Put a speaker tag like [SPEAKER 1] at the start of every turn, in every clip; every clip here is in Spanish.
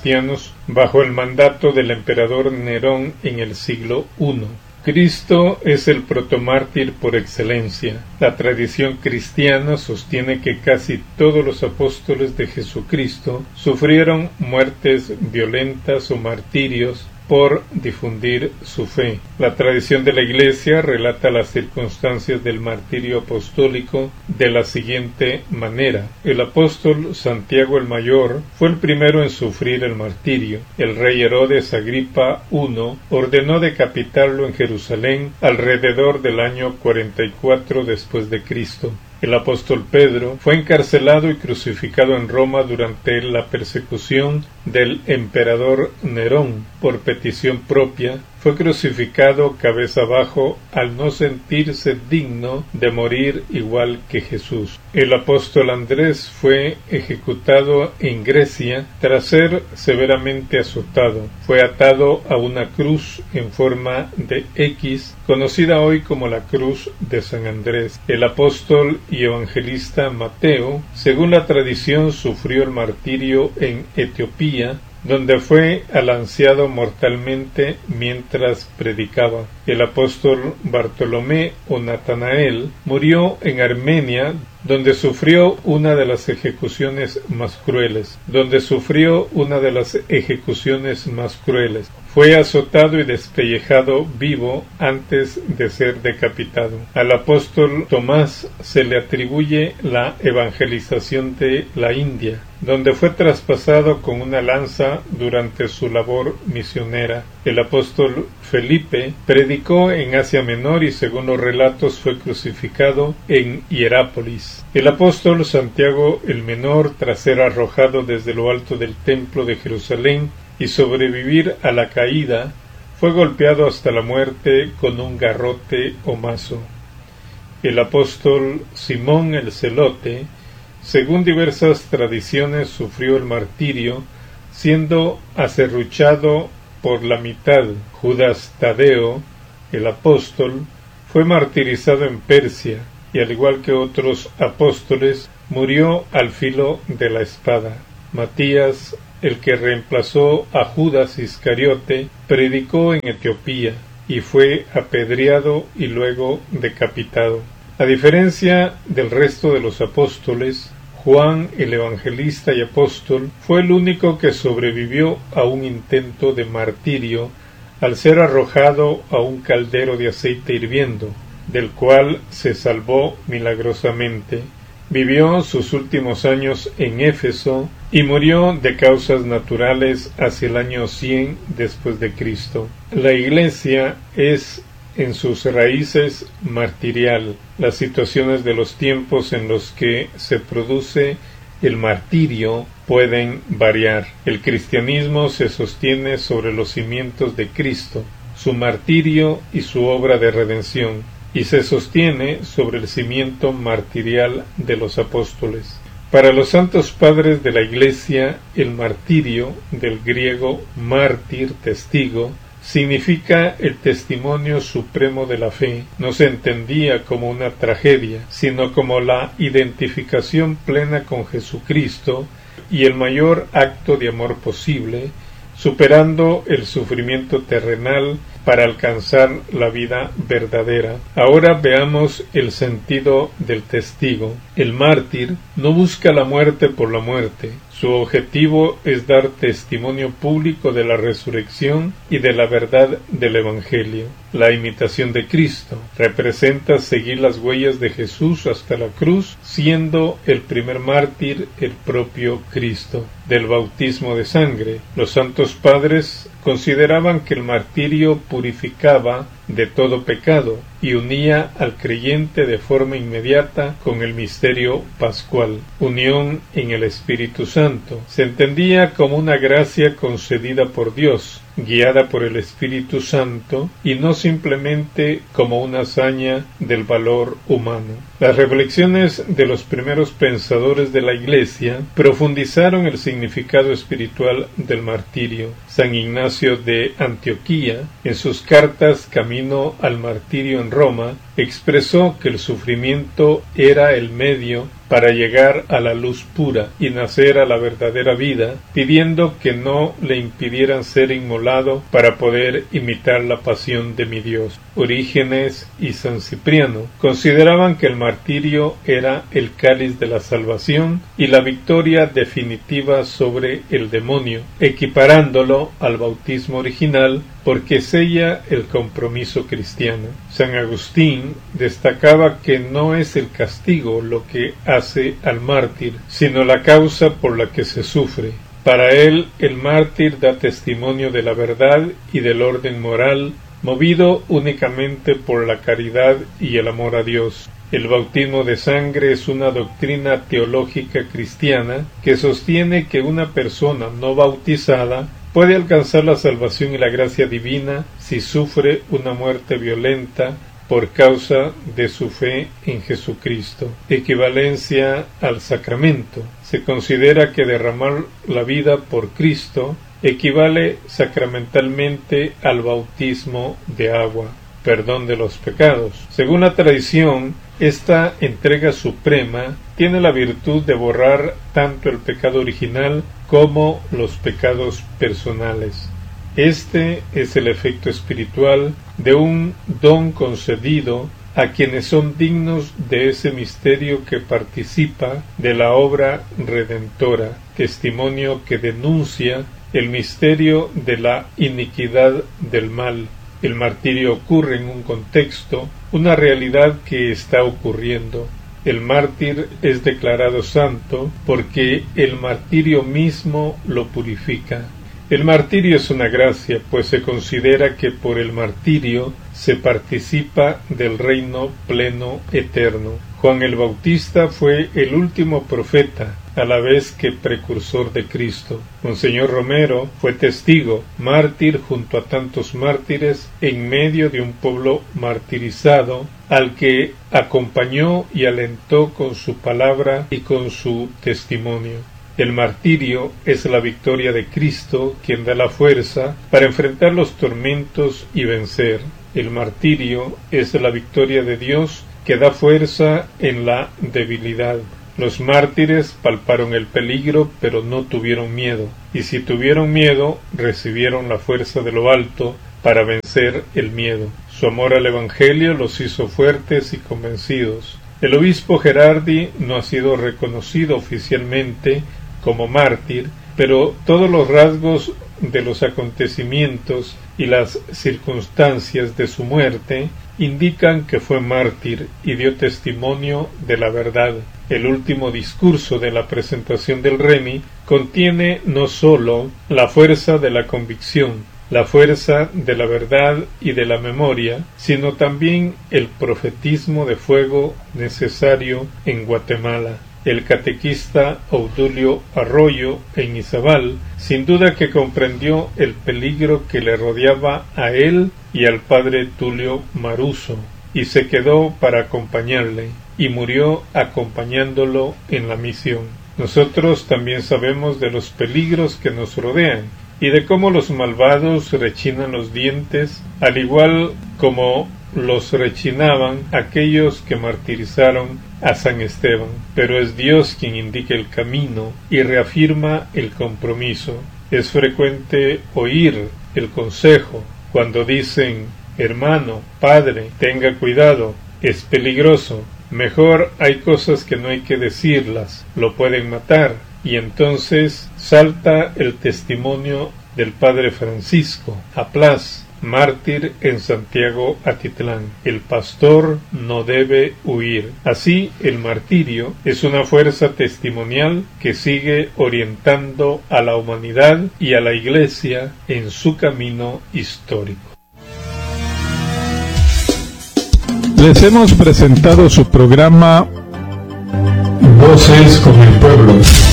[SPEAKER 1] cristianos bajo el mandato del emperador Nerón en el siglo I. Cristo es el protomártir por excelencia. La tradición cristiana sostiene que casi todos los apóstoles de Jesucristo sufrieron muertes violentas o martirios por difundir su fe. La tradición de la Iglesia relata las circunstancias del martirio apostólico de la siguiente manera. El apóstol Santiago el Mayor fue el primero en sufrir el martirio. El rey Herodes Agripa I ordenó decapitarlo en Jerusalén alrededor del año 44 después de Cristo. El apóstol Pedro fue encarcelado y crucificado en Roma durante la persecución del emperador Nerón. Por petición propia, fue crucificado cabeza abajo al no sentirse digno de morir igual que Jesús. El apóstol Andrés fue ejecutado en Grecia tras ser severamente azotado. Fue atado a una cruz en forma de X, conocida hoy como la cruz de San Andrés. El apóstol y evangelista Mateo, según la tradición, sufrió el martirio en Etiopía, donde fue alanceado mortalmente mientras predicaba. El apóstol Bartolomé o Natanael murió en Armenia, donde sufrió una de las ejecuciones más crueles. Fue azotado y despellejado vivo antes de ser decapitado. Al apóstol Tomás se le atribuye la evangelización de la India, donde fue traspasado con una lanza durante su labor misionera. El apóstol Felipe predicó en Asia Menor y, según los relatos, fue crucificado en Hierápolis. El apóstol Santiago el Menor, tras ser arrojado desde lo alto del templo de Jerusalén y sobrevivir a la caída, fue golpeado hasta la muerte con un garrote o mazo. El apóstol Simón el Celote, según diversas tradiciones, sufrió el martirio, siendo aserruchado por la mitad. Judas Tadeo, el apóstol, fue martirizado en Persia y, al igual que otros apóstoles, murió al filo de la espada. Matías, el que reemplazó a Judas Iscariote, predicó en Etiopía y fue apedreado y luego decapitado. A diferencia del resto de los apóstoles, Juan, el evangelista y apóstol, fue el único que sobrevivió a un intento de martirio al ser arrojado a un caldero de aceite hirviendo, del cual se salvó milagrosamente. Vivió sus últimos años en Éfeso y murió de causas naturales hacia el año 100 después de Cristo. La Iglesia es en sus raíces martirial. Las situaciones de los tiempos en los que se produce el martirio pueden variar. El cristianismo se sostiene sobre los cimientos de Cristo, su martirio y su obra de redención, y se sostiene sobre el cimiento martirial de los apóstoles. Para los santos padres de la Iglesia, el martirio, del griego mártir, testigo, significa el testimonio supremo de la fe. No se entendía como una tragedia, sino como la identificación plena con Jesucristo y el mayor acto de amor posible, superando el sufrimiento terrenal para alcanzar la vida verdadera. Ahora veamos el sentido del testigo. El mártir no busca la muerte por la muerte. Su objetivo es dar testimonio público de la resurrección y de la verdad del Evangelio. La imitación de Cristo representa seguir las huellas de Jesús hasta la cruz, siendo el primer mártir el propio Cristo. Del bautismo de sangre, los santos padres consideraban que el martirio purificaba de todo pecado y unía al creyente de forma inmediata con el misterio pascual. Unión en el Espíritu Santo. Se entendía como una gracia concedida por Dios, guiada por el Espíritu Santo, y no simplemente como una hazaña del valor humano. Las reflexiones de los primeros pensadores de la Iglesia profundizaron el significado espiritual del martirio. San Ignacio de Antioquía, en sus cartas Camino al Martirio en Roma, expresó que el sufrimiento era el medio para llegar a la luz pura y nacer a la verdadera vida, pidiendo que no le impidieran ser inmolado para poder imitar la pasión de mi Dios. Orígenes y San Cipriano consideraban que el martirio era el cáliz de la salvación y la victoria definitiva sobre el demonio, equiparándolo al bautismo original porque sella el compromiso cristiano. San Agustín destacaba que no es el castigo lo que hace al mártir, sino la causa por la que se sufre. Para él, el mártir da testimonio de la verdad y del orden moral, movido únicamente por la caridad y el amor a Dios. El bautismo de sangre es una doctrina teológica cristiana que sostiene que una persona no bautizada puede alcanzar la salvación y la gracia divina si sufre una muerte violenta por causa de su fe en Jesucristo. Equivalencia al sacramento. Se considera que derramar la vida por Cristo equivale sacramentalmente al bautismo de agua, perdón de los pecados. Según la tradición, esta entrega suprema tiene la virtud de borrar tanto el pecado original como los pecados personales. Este es el efecto espiritual de un don concedido a quienes son dignos de ese misterio que participa de la obra redentora, testimonio que denuncia el misterio de la iniquidad del mal. El martirio ocurre en un contexto, una realidad que está ocurriendo. El mártir es declarado santo porque el martirio mismo lo purifica. El martirio es una gracia, pues se considera que por el martirio se participa del reino pleno eterno. Juan el Bautista fue el último profeta, a la vez que precursor de Cristo. Monseñor Romero fue testigo, mártir junto a tantos mártires, en medio de un pueblo martirizado, al que acompañó y alentó con su palabra y con su testimonio. El martirio es la victoria de Cristo, quien da la fuerza para enfrentar los tormentos y vencer. El martirio es la victoria de Dios, que da fuerza en la debilidad. Los mártires palparon el peligro, pero no tuvieron miedo, y si tuvieron miedo, recibieron la fuerza de lo alto para vencer el miedo. Su amor al Evangelio los hizo fuertes y convencidos. El obispo Gerardi no ha sido reconocido oficialmente como mártir, pero todos los rasgos de los acontecimientos y las circunstancias de su muerte indican que fue mártir y dio testimonio de la verdad. El último discurso de la presentación del Remi contiene no sólo la fuerza de la convicción, la fuerza de la verdad y de la memoria, sino también el profetismo de fuego necesario en Guatemala. El catequista Obdulio Arroyo en Izabal, sin duda que comprendió el peligro que le rodeaba a él y al padre Tulio Maruso, y se quedó para acompañarle, y murió acompañándolo en la misión. Nosotros también sabemos de los peligros que nos rodean, y de cómo los malvados rechinan los dientes, al igual como los rechinaban aquellos que martirizaron a San Esteban. Pero es Dios quien indica el camino y reafirma el compromiso. Es frecuente oír el consejo cuando dicen: hermano, padre, tenga cuidado, es peligroso, mejor hay cosas que no hay que decirlas, lo pueden matar. Y entonces salta el testimonio del padre Francisco Aplaz, mártir en Santiago Atitlán. El pastor no debe huir. Así, el martirio es una fuerza testimonial que sigue orientando a la humanidad y a la Iglesia en su camino histórico.
[SPEAKER 2] Les hemos presentado su programa Voces con el Pueblo,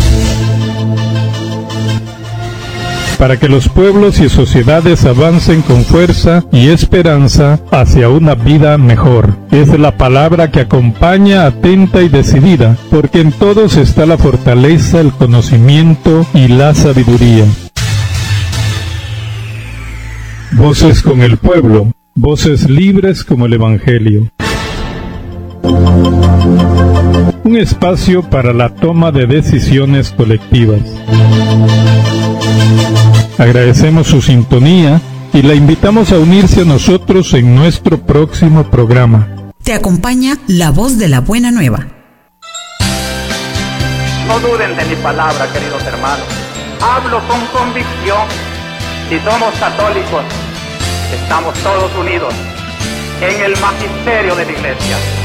[SPEAKER 2] para que los pueblos y sociedades avancen con fuerza y esperanza hacia una vida mejor. Es la palabra que acompaña atenta y decidida, porque en todos está la fortaleza, el conocimiento y la sabiduría. Voces con el Pueblo, voces libres como el Evangelio. Un espacio para la toma de decisiones colectivas. Agradecemos su sintonía y la invitamos a unirse a nosotros en nuestro próximo programa.
[SPEAKER 3] Te acompaña la voz de la buena nueva.
[SPEAKER 4] No duden de mi palabra, queridos hermanos. Hablo con convicción. Si somos católicos, estamos todos unidos en el magisterio de la Iglesia.